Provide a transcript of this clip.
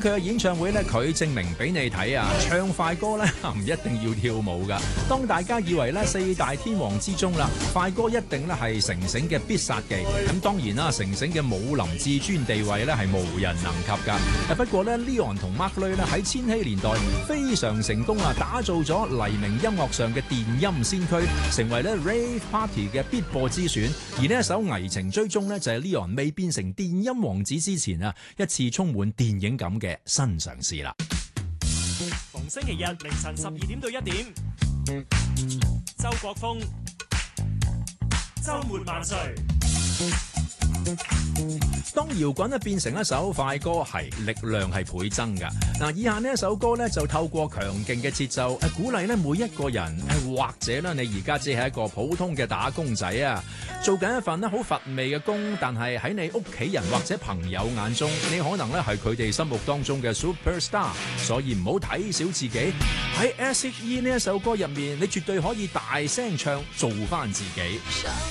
佢嘅演唱會咧，佢證明俾你睇啊！唱快歌咧唔一定要跳舞噶。當大家以為咧四大天王之中啦，快歌一定咧係城城嘅必殺技。咁當然啦，城城嘅武林至尊地位咧係無人能及噶。不過咧 Leon 同 Mark Lui 咧喺千禧年代非常成功啊，打造咗黎明音樂上嘅電音先驅，成為咧 Rave Party 嘅必播之選。而呢一首《危情追蹤》咧就係 Leon 未變成電音王子之前啊，一次充滿電影感嘅新嘗試啦。 逢星期日凌晨12點到1點，周國峰週末萬歲。 當搖滾咧變成一首快歌，係力量係倍增噶。嗱，以下呢一首歌咧就透過強勁嘅節奏，鼓勵咧每一個人，或者咧你而家只係一個普通嘅打工仔啊，做緊一份咧好乏味嘅工，但係喺你屋企人或者朋友眼中，你可能咧係佢哋心目當中嘅 superstar， 所以唔好睇小自己。喺 S.H.E 呢一首歌入面，你絕對可以大聲唱，做翻自己。